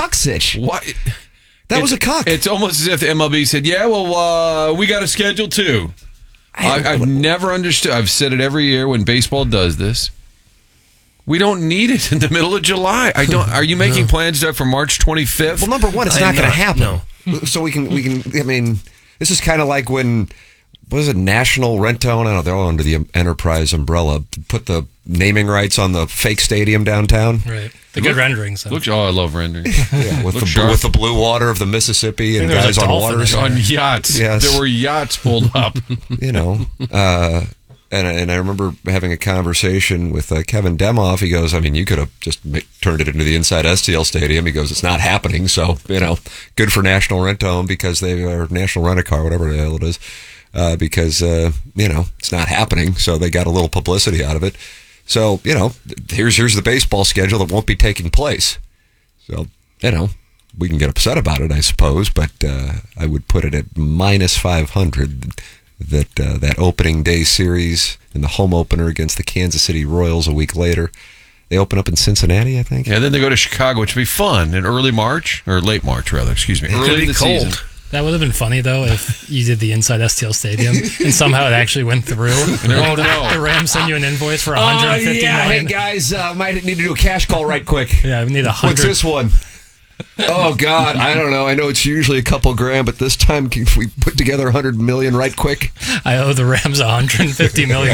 cuck sitch. What? That was a cuck. It's almost as if the MLB said, yeah, well, we got a schedule too. I've never understood. I've said it every year when baseball does this. We don't need it in the middle of July. Are you making plans for March 25th? Well, number one, it's not going to happen. No. So we can. I mean, this is kind of like when, what was it, National Rentone? I don't know, they're all under the Enterprise umbrella. Put the naming rights on the fake stadium downtown. Right. The good renderings. I love renderings. Yeah, with the blue water of the Mississippi and guys on waters. On yachts. Yes. There were yachts pulled up. And I remember having a conversation with Kevin Demoff. He goes, I mean, you could have just turned it into the inside STL Stadium. He goes, it's not happening. So, good for National Rentone because they are National Rent-A-Car, whatever the hell it is, because, it's not happening. So they got a little publicity out of it. So, here's the baseball schedule that won't be taking place. So, we can get upset about it, I suppose, but I would put it at minus 500 that opening day series and the home opener against the Kansas City Royals a week later. They open up in Cincinnati, I think. Yeah, then they go to Chicago, which would be fun in early March, or late March, rather, excuse me. Early in the cold. season. That would have been funny, though, if you did the inside STL Stadium and somehow it actually went through. The Rams send you an invoice for $150 million. Hey, guys, might need to do a cash call right quick. Yeah, we need What's this one? Oh, God, I don't know. I know it's usually a couple grand, but this time can we put together $100 million right quick? I owe the Rams $150 million.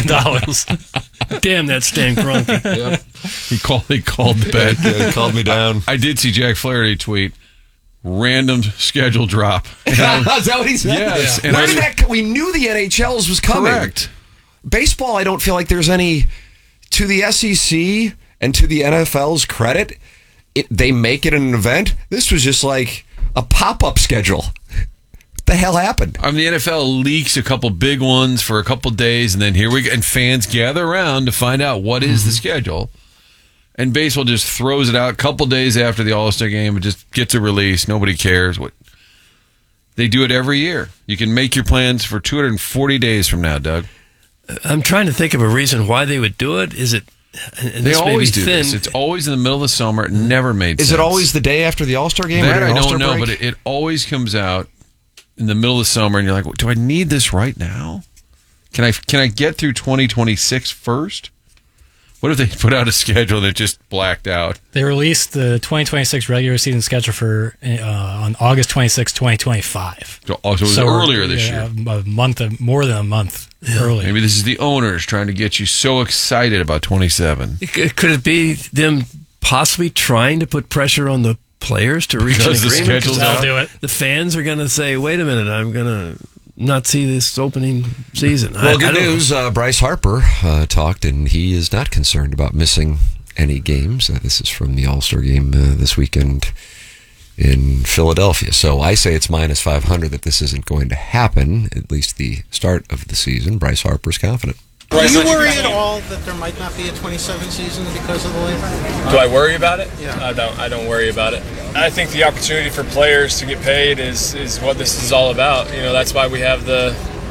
Damn, that Stan Kroenke. Yep. He called the bet. He called me down. I did see Jack Flaherty tweet, random schedule drop. Is that what he said? Yes. Yeah. And we knew the NHL's was coming. Correct. Baseball, I don't feel like there's any, to the SEC and to the NFL's credit, they make it an event. This was just like a pop-up schedule. What the hell happened? I mean, the NFL leaks a couple big ones for a couple days, and then here we go, and fans gather around to find out what is the schedule. And baseball just throws it out a couple days after the All-Star game. It just gets a release. Nobody cares. They do it every year. You can make your plans for 240 days from now, Doug. I'm trying to think of a reason why they would do it. Is it... They always do this. It's always in the middle of the summer. It never made sense. Is it always the day after the All-Star game? That I don't know, but it always comes out in the middle of the summer, and you're like, do I need this right now? Can I get through 2026 first? What if they put out a schedule that just blacked out? They released the 2026 regular season schedule for on August 26, 2025. So it was earlier this year. More than a month earlier. Maybe this is the owners trying to get you so excited about 27. Could it be them possibly trying to put pressure on the players to reach an agreement? The schedule's out. They'll do it. The fans are going to say, wait a minute, I'm going to not see this opening season. Well, good news. Bryce Harper talked, and he is not concerned about missing any games. This is from the All-Star game this weekend in Philadelphia. So I say it's minus 500 that this isn't going to happen, at least the start of the season. Bryce Harper's confident. Do you worry at all that there might not be a 27 season because of the labor? Do I worry about it? Yeah. I don't worry about it. I think the opportunity for players to get paid is what this is all about. That's why we have the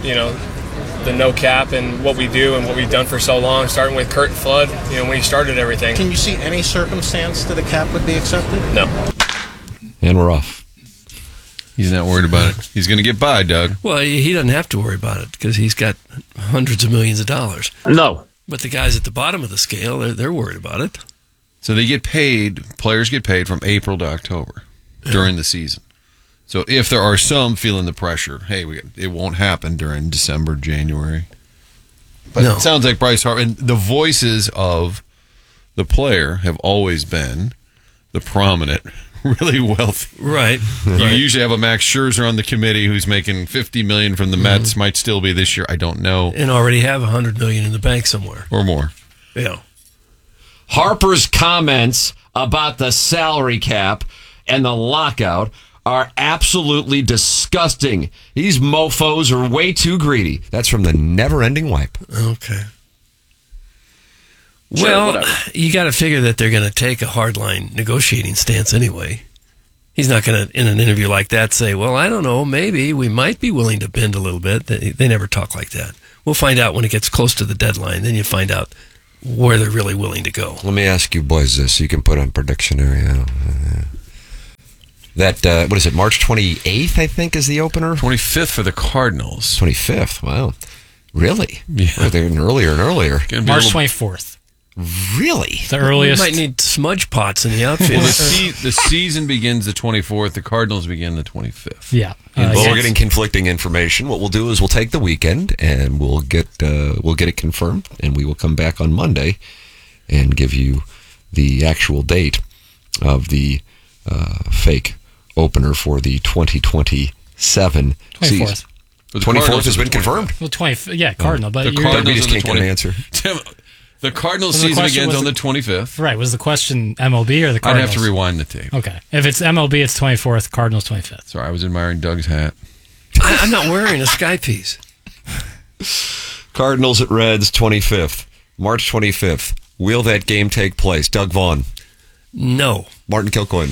no cap and what we do and what we've done for so long, starting with Curt Flood, when he started everything. Can you see any circumstance that a cap would be accepted? No. And we're off. He's not worried about it. He's going to get by, Doug. Well, he doesn't have to worry about it because he's got hundreds of millions of dollars. No. But the guys at the bottom of the scale, they're worried about it. So they get paid, players get paid from April to October during the season. So if there are some feeling the pressure, hey, it won't happen during December, January. But It sounds like Bryce Harper, and the voices of the player have always been the prominent, really wealthy. Right. You usually have a Max Scherzer on the committee who's making $50 million from the Mets. Might still be this year. I don't know. And already have $100 million in the bank somewhere. Or more. Yeah. Harper's comments about the salary cap and the lockout are absolutely disgusting. These mofos are way too greedy. That's from the Never-Ending Wipe. Okay. Sure, well, whatever. You got to figure that they're going to take a hardline negotiating stance anyway. He's not going to, in an interview like that, say, well, I don't know, maybe we might be willing to bend a little bit. They never talk like that. We'll find out when it gets close to the deadline. Then you find out where they're really willing to go. Let me ask you boys this. You can put on Predictionary. That what is it? March 28th, I think, is the opener. 25th for the Cardinals. 25th. Wow, really? Yeah. Oh, they're getting earlier and earlier. Gonna be a March little- 24th. Really? The We earliest. might need smudge pots in the outfield. Well, the season begins the 24th. The Cardinals begin the 25th. Yeah. Well, yes. we're getting conflicting information. What we'll do is we'll take the weekend and we'll get it confirmed, and we will come back on Monday and give you the actual date of the fake opener for the 2027 season. 24th. But the 24th Cardinals has are been the 25th. confirmed. Well, 20. Yeah, Cardinal. But The you're, Cardinals We just are the can't get an 20th. answer. Tim, the Cardinals Well, the season question begins was on the the- 25th. right. Was the question MLB or the I'd Cardinals? have to rewind the tape. Okay. If it's MLB, it's 24th. Cardinals 25th. Sorry, I was admiring Doug's hat. I'm not wearing a sky piece. Cardinals at Reds, 25th. March 25th. Will that game take place? Doug Vaughn, No. Martin Kilcoyne,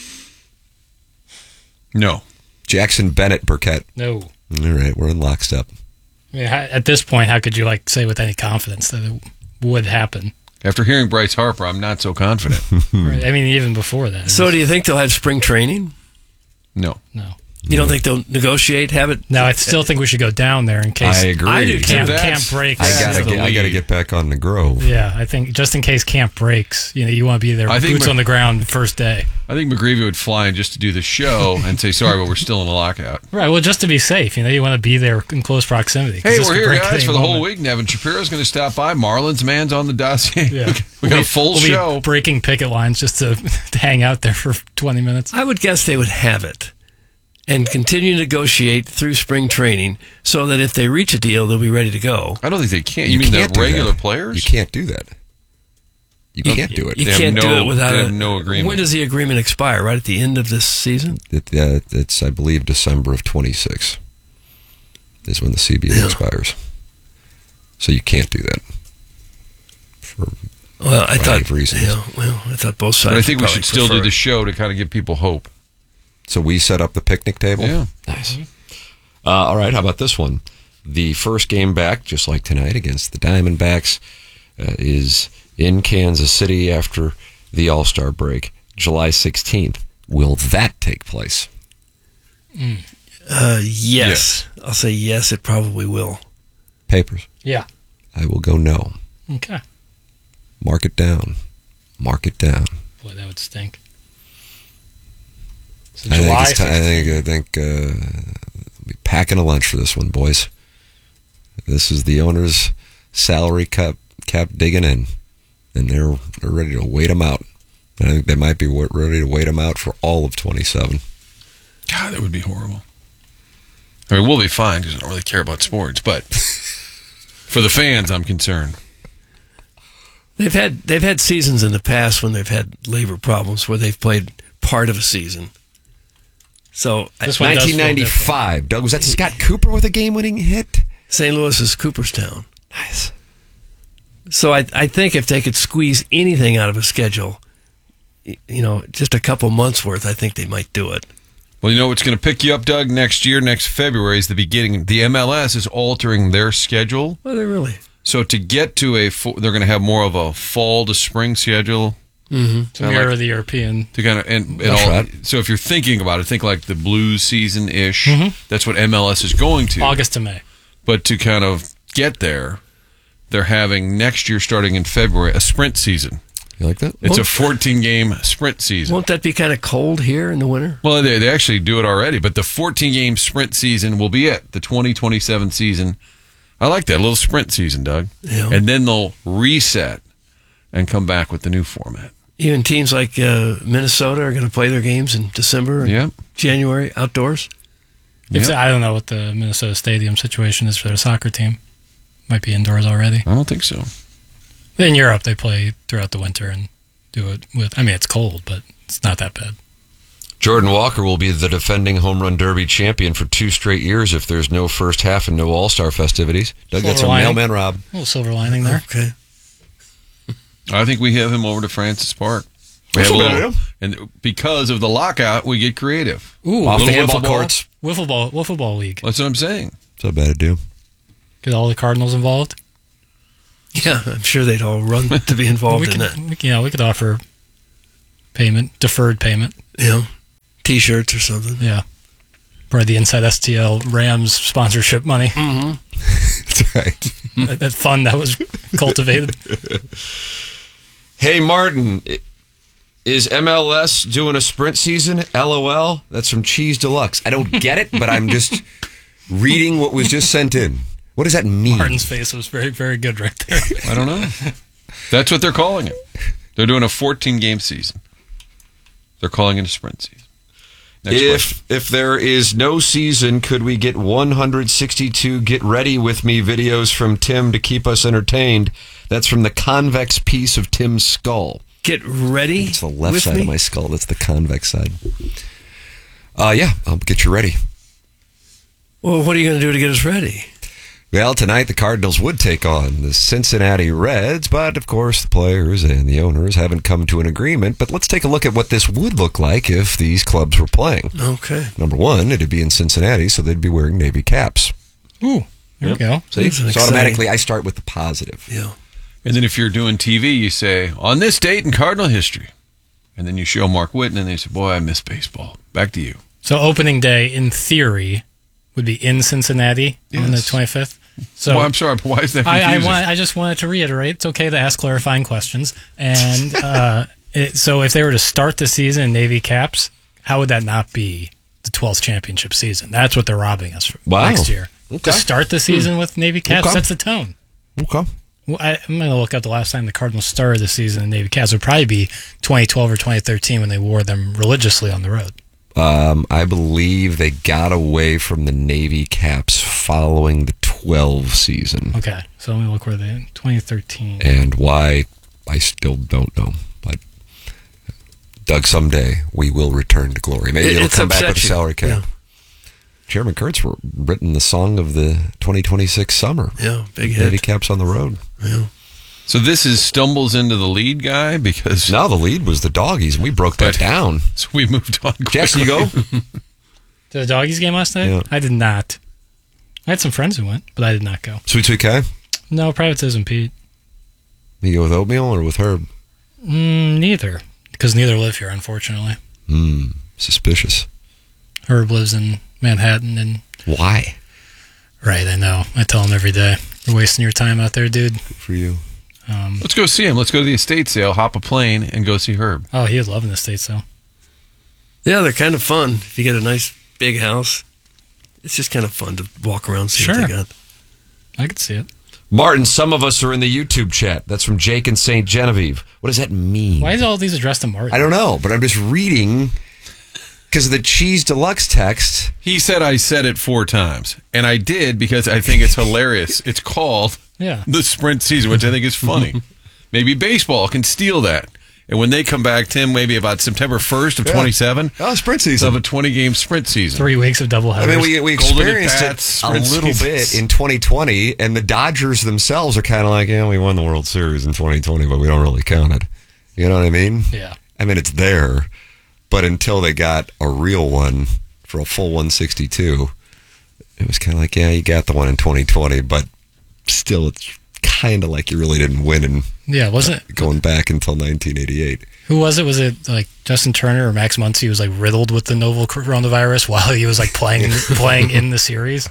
No. Jackson Bennett, Burkett. No. All right, we're in lockstep. I mean, at this point, how could you say with any confidence that it would happen? After hearing Bryce Harper, I'm not so confident. Right? I mean, even before that. So do you think they'll have spring training? No. No. You don't think they'll negotiate, have it? No, I still think we should go down there in case I agree. I do, too. camp That's- breaks. I the gotta lead. get back on the Grove. Yeah, I think just in case camp breaks, you want to be there, I think boots on the ground first day. I think McGreevy would fly in just to do the show and say, sorry, but we're still in a lockout. Right. Well, just to be safe, you want to be there in close proximity. 'cause Hey, this we're could here, break at guys, any for the whole moment. week. Nevin Shapiro's going to stop by. Marlins man's on the dossier. Yeah. We got a full we'll show. Be breaking picket lines just to hang out there for 20 minutes. I would guess they would have it and continue to negotiate through spring training so that if they reach a deal, they'll be ready to go. I don't think they can. You mean can't the do regular that. players? You can't do that. You can't do it. You They have can't do no- it without they have no agreement. When does the agreement expire? Right at the end of this season? It's, I believe, December of 26 is when the CBA expires. So you can't do that. Well, I Variety thought of reasons. Yeah, well, I thought both sides. But I think we would should probably still do prefer the it. show to kind of give people hope. So we set up the picnic table? Yeah. Nice. All right, how about this one? The first game back, just like tonight against the Diamondbacks, is in Kansas City after the All-Star break, July 16th. Will that take place? Yes. I'll say yes. It probably will. Papers. Yeah. I will go no. Okay. Mark it down. Mark it down. Boy, that would stink. So I think July it's time. I think we'll be packing a lunch for this one, boys. This is the owner's salary cap digging in, and they're ready to wait them out. And I think they might be ready to wait them out for all of 27. God, that would be horrible. I mean, we'll be fine because I don't really care about sports, but for the fans, I'm concerned. They've had seasons in the past when they've had labor problems where they've played part of a season. So This one does feel 1995. Doug, was that Scott Cooper with a game-winning hit? St. Louis is Cooperstown. Nice. So I think if they could squeeze anything out of a schedule, just a couple months worth, I think they might do it. Well, you know what's going to pick you up, Doug? Next year, next February is the beginning. The MLS is altering their schedule. Well, they really. So to get to they're going to have more of a fall to spring schedule. to mirror the European. To kind of and That's all. right. So if you're thinking about it, think like the Blues season ish. That's what MLS is going to. August to May. But to kind of get there, they're having next year starting in February a sprint season. You like that? It's a 14-game sprint season. Won't that be kind of cold here in the winter? Well, they actually do it already, but the 14-game sprint season will be it, the 2027 season. I like that, a little sprint season, Doug. Yeah. And then they'll reset and come back with the new format. Even teams like Minnesota are going to play their games in December and Yeah. January outdoors. I don't know what the Minnesota Stadium situation is for their soccer team. Might be indoors already. I don't think so. In Europe, they play throughout the winter and do it with. I mean, it's cold, but it's not that bad. Jordan Walker will be the defending home run derby champion for 2 straight years if there's no first half and no All-Star festivities. Doug, that's Silver our lining. mailman, Rob. A little silver lining there. Okay. I think we have him over to Francis Park. We have a little, and because of the lockout, we get creative. Ooh, Off the little handball wiffle ball. courts. wiffle ball league. That's what I'm saying. What's so bad to do? Get all the Cardinals involved. Yeah, I'm sure they'd all run to be involved in that. We could offer deferred payment. Yeah. T-shirts or something. Yeah. Probably the Inside STL Rams sponsorship money. That's right. That fund that was cultivated. Hey, Martin, is MLS doing a sprint season? LOL. That's from Cheese Deluxe. I don't get it, but I'm just reading what was just sent in. What does that mean? Martin's face was very, very good right there. I don't know. That's what they're calling it. They're doing a 14-game season. They're calling it a sprint season. Next question. If there is no season, could we get 162 Get Ready With Me videos from Tim to keep us entertained? That's from the convex piece of Tim's skull. Get ready. It's the left with side me? of my skull. That's the convex side. Yeah, I'll get you ready. Well, what are you going to do to get us ready? Well, tonight the Cardinals would take on the Cincinnati Reds, but of course the players and the owners haven't come to an agreement. But let's take a look at what this would look like if these clubs were playing. Okay. Number one, it'd be in Cincinnati, so they'd be wearing Navy caps. Ooh, there we go. See? That's So exciting. automatically I start with the positive. Yeah. And then if you're doing TV, you say, on this date in Cardinal history. And then you show Mark Whitten, and they say, boy, I miss baseball. Back to you. So opening day, in theory, would be in Cincinnati on the Yes. 25th. So Well, I'm sorry, but why is that confusing? I just wanted to reiterate, it's okay to ask clarifying questions. And so if they were to start the season in Navy caps, how would that not be the 12th championship season? That's what they're robbing us from Wow. next year. Okay. To start the season with Navy caps, Okay. sets the tone. Okay. Well, I'm going to look up the last time the Cardinals started the season in Navy caps. It would probably be 2012 or 2013 when they wore them religiously on the road. I believe they got away from the Navy caps following the 12 season. Okay, so let me look where they 2013. And why, I still don't know. But Doug, someday we will return to glory. Maybe it'll It's come back with a upset you. salary cap. Yeah. Chairman Kurtz written the song of the 2026 summer. Yeah, big Navy hit. caps on the road. Yeah. So this is stumbles into the lead guy because Now the lead was the Doggies, and we broke that But- down. so we moved on quickly. Jackson, you go? To the Doggies game last night? Yeah. I did not. I had some friends who went, but I did not go. Sweet Sweet K? No, Privatism Pete. You go with oatmeal or with Herb? Neither, because neither live here, unfortunately. Suspicious. Herb lives in Manhattan, and Why? right, I know. I tell him every day, you're wasting your time out there, dude. Good for you. Let's go see him. Let's go to the estate sale, hop a plane, and go see Herb. Oh, he is loving the States, though. Yeah, they're kind of fun. If you get a nice big house, it's just kind of fun to walk around, see what Sure. they got. I could see it. Martin, some of us are in the YouTube chat. That's from Jake and St. Genevieve. What does that mean? Why is all these addressed to Martin? I don't know, but I'm just reading because of the Cheese Deluxe text. He said I said it 4 times, and I did because I think it's hilarious. It's called Yeah. the sprint season, which I think is funny. Maybe baseball can steal that. And when they come back, Tim, maybe about September 1st of 27, Oh, sprint they'll season. have a 20-game sprint season. 3 weeks of double I headers. mean, we Golden experienced Pats, it a sprint little seasons. bit in 2020, and the Dodgers themselves are kind of like, yeah, we won the World Series in 2020, but we don't really count it. You know what I mean? Yeah. I mean, it's there, but until they got a real one for a full 162, it was kind of like, yeah, you got the one in 2020, but still, it's kind of like you really didn't win in Yeah, wasn't it? going back until 1988. Who was it? Was it like Justin Turner or Max Muncy was like riddled with the novel coronavirus while he was like playing in the series?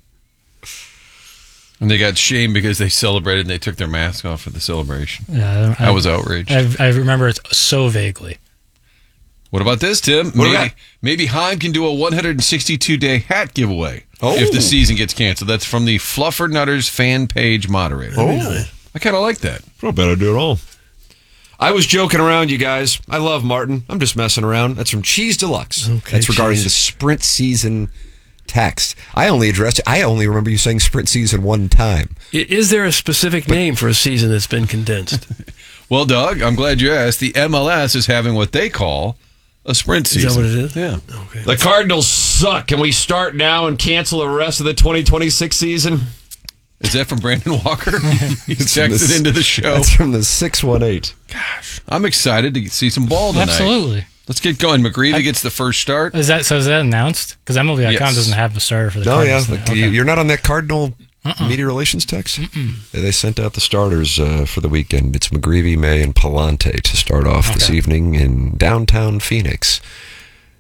And they got shamed because they celebrated and they took their mask off for the celebration. Yeah, I was outraged. I remember it so vaguely. What about this, Tim? What do we got? Maybe Heim can do a 162-day hat giveaway Oh. if the season gets canceled. That's from the Fluffer Nutters fan page moderator. I kind of like that. Not bad idea at all. I was joking around, you guys. I love Martin. I'm just messing around. That's from Cheese Deluxe. Okay, That's regarding Cheese. the sprint season text. I only remember you saying sprint season one time. Is there a specific name for a season that's been condensed? Well, Doug, I'm glad you asked. The MLS is having what they call a sprint Is season. that what it is? Yeah. Okay. The Cardinals suck. Can we start now and cancel the rest of the 2026 season? Is that from Brandon Walker? He's texted into the show. That's from the 618. I'm excited to see some ball tonight. Absolutely. Let's get going. McGreevy gets the first start. Is that announced? Because MLB.com Yes. doesn't have a starter for the No, yeah. Cardinals. tonight. Okay. You're not on that Cardinal media relations text? They sent out the starters for the weekend. It's McGreevy, May, and Palante to start off this evening in downtown Phoenix.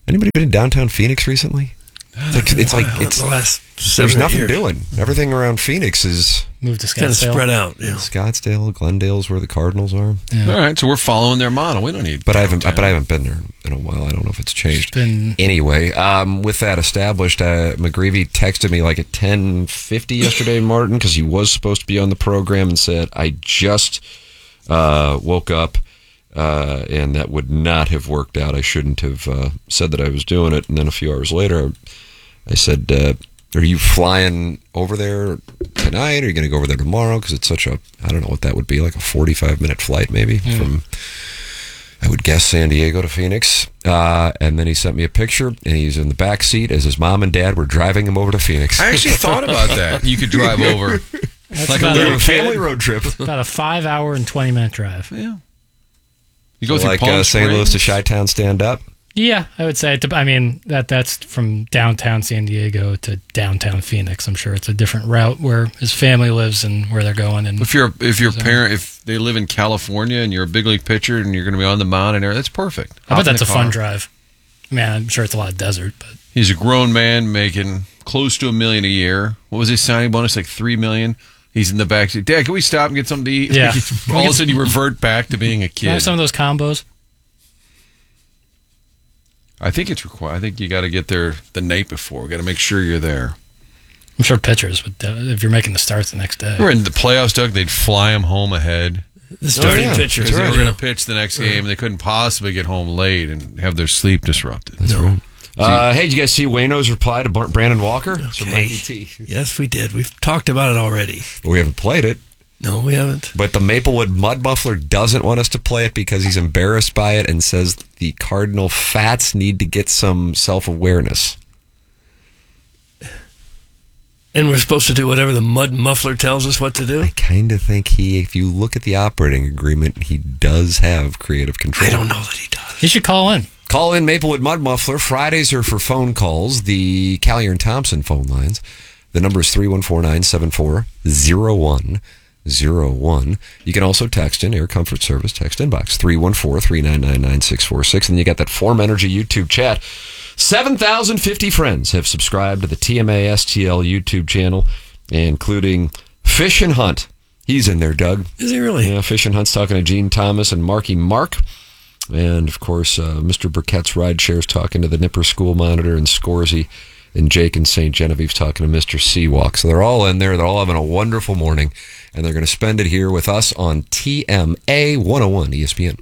Anybody been in downtown Phoenix recently? It's like the last 7 there's nothing years. doing. Everything around Phoenix is Moved to Kind of Scottsdale. spread out. Yeah. Scottsdale, Glendale's where the Cardinals are. Yeah. All right, so we're following their model. We don't need. But I haven't downtown. been there in a while. I don't know if it's changed. It's been- Anyway, with that established, McGreevy texted me like at 10:50 yesterday, Martin, because he was supposed to be on the program, and said, I just woke up, and that would not have worked out. I shouldn't have said that I was doing it. And then a few hours later, I said, are you flying over there tonight? Are you going to go over there tomorrow? Because it's such a, I don't know what that would be, like a 45-minute flight maybe from, I would guess, San Diego to Phoenix. And then he sent me a picture, and he's in the back seat as his mom and dad were driving him over to Phoenix. I actually thought about that. You could drive over That's like a about little family kid. road trip. about a 5-hour and 20-minute drive. Yeah. You go through Like Palm St. Louis to Springs. Chi-Town stand up. Yeah, I would say. I mean, that's from downtown San Diego to downtown Phoenix. I'm sure it's a different route where his family lives and where they're going. And If your parent, if they live in California and you're a big league pitcher and you're going to be on the mound and that's perfect. I Hop bet in that's the a fun car. drive. Man, I'm sure it's a lot of desert, but He's a grown man making close to $1 million a year. What was his signing bonus? Like $3 million. He's in the back seat. Dad, can we stop and get something to eat? Yeah. All of a sudden, you revert back to being a can I have kid. some of those combos. I think it's required. I think you got to get there the night before. Got to make sure you're there. I'm sure pitchers would, if you're making the starts the next day. We're in the playoffs, Doug. They'd fly him home ahead The starting yeah. pitcher. because they were Yeah. going to pitch the next game. and They couldn't possibly get home late and have their sleep disrupted. No. Hey, did you guys see Wayno's reply to Brandon Walker? It's from Okay. Mikey T. Yes, we did. We've talked about it already. We haven't played it. No, we haven't. But the Maplewood Mud Muffler doesn't want us to play it because he's embarrassed by it and says the Cardinal Fats need to get some self-awareness. And we're supposed to do whatever the mud muffler tells us what to do? I kind of think if you look at the operating agreement, he does have creative control. I don't know that he does. He should call in. Call in Maplewood Mud Muffler. Fridays are for phone calls. The Callier and Thompson phone lines. The number is 314-974-0101. You can also text in Air Comfort Service text inbox 314-399-9646. And you got that Form Energy YouTube chat. 7,050 friends have subscribed to the TMA STL YouTube channel, including Fish and Hunt. He's in there, Doug. Is he really? Yeah, Fish and Hunt's talking to Gene Thomas and Marky Mark. And, of course, Mr. Burkett's Rideshare's talking to the Nipper School Monitor, and Scorsy and Jake and St. Genevieve's talking to Mr. Seawalk. So they're all in there. They're all having a wonderful morning, and they're going to spend it here with us on TMA 101 ESPN.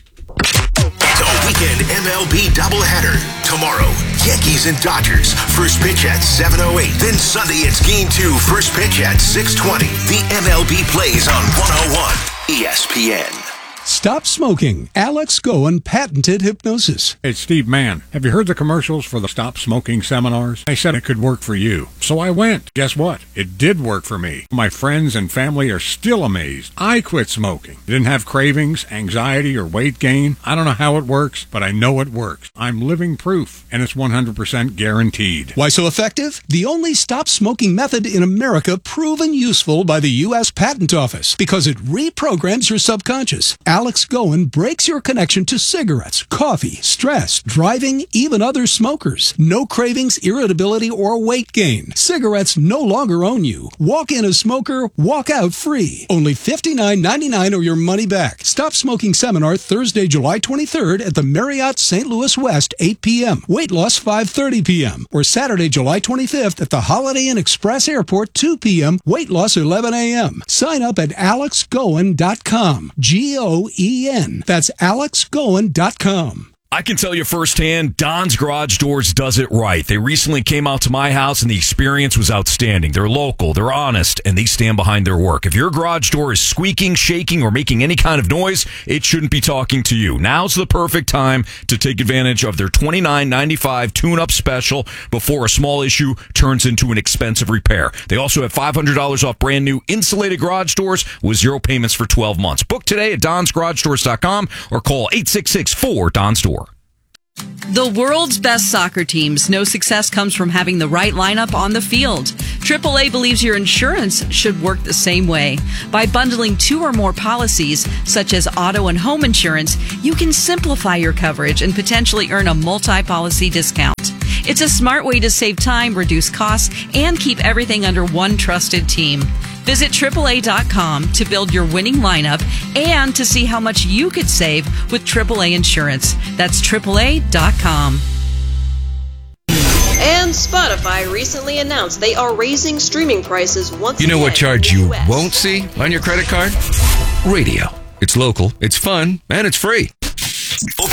It's a weekend MLB doubleheader. Tomorrow, Yankees and Dodgers. First pitch at 7:08. Then Sunday, it's Game 2. First pitch at 6:20. The MLB plays on 101 ESPN. Stop smoking. Alex Goen patented hypnosis. It's Steve Mann. Have you heard the commercials for the Stop Smoking seminars? They said it could work for you. So I went. Guess what? It did work for me. My friends and family are still amazed. I quit smoking. Didn't have cravings, anxiety, or weight gain. I don't know how it works, but I know it works. I'm living proof, and it's 100% guaranteed. Why so effective? The only stop smoking method in America proven useful by the U.S. Patent Office because it reprograms your subconscious. Alex Goen breaks your connection to cigarettes, coffee, stress, driving, even other smokers. No cravings, irritability, or weight gain. Cigarettes no longer own you. Walk in a smoker, walk out free. Only $59.99 or your money back. Stop Smoking Seminar Thursday, July 23rd at the Marriott St. Louis West, 8 p.m. Weight loss 5:30 p.m. Or Saturday, July 25th at the Holiday Inn Express Airport, 2 p.m. Weight loss 11 a.m. Sign up at alexgoen.com. Goen. That's alexgoen.com. I can tell you firsthand, Don's Garage Doors does it right. They recently came out to my house, and the experience was outstanding. They're local, they're honest, and they stand behind their work. If your garage door is squeaking, shaking, or making any kind of noise, it shouldn't be talking to you. Now's the perfect time to take advantage of their $29.95 tune-up special before a small issue turns into an expensive repair. They also have $500 off brand new insulated garage doors with 0 payments for 12 months. Book today at donsgaragedoors.com or call 866-4-DONS-DOOR. The world's best soccer teams know success comes from having the right lineup on the field. AAA believes your insurance should work the same way. By bundling 2 or more policies, such as auto and home insurance, you can simplify your coverage and potentially earn a multi-policy discount. It's a smart way to save time, reduce costs, and keep everything under one trusted team. Visit AAA.com to build your winning lineup and to see how much you could save with AAA Insurance. That's AAA.com. And Spotify recently announced they are raising streaming prices once again. You know what charge in the you US. won't see on your credit card? Radio. It's local, it's fun, and it's free. Open